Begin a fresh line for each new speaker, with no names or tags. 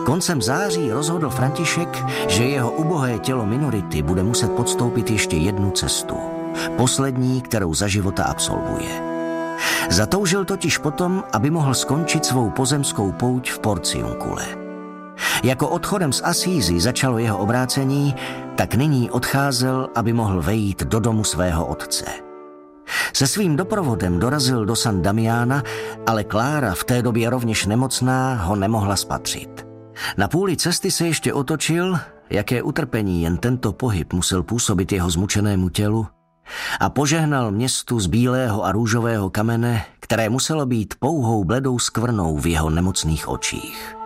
Koncem září rozhodl František, že jeho ubohé tělo minority bude muset podstoupit ještě jednu cestu. Poslední, kterou za života absolvuje. Zatoužil totiž potom, aby mohl skončit svou pozemskou pouť v Porciuncule. Jako odchodem z Asízy začalo jeho obrácení, tak nyní odcházel, aby mohl vejít do domu svého otce. Se svým doprovodem dorazil do San Damiana, ale Klára, v té době rovněž nemocná, ho nemohla spatřit. Na půli cesty se ještě otočil, jaké utrpení jen tento pohyb musel působit jeho zmučenému tělu, a požehnal městu z bílého a růžového kamene, které muselo být pouhou bledou skvrnou v jeho nemocných očích.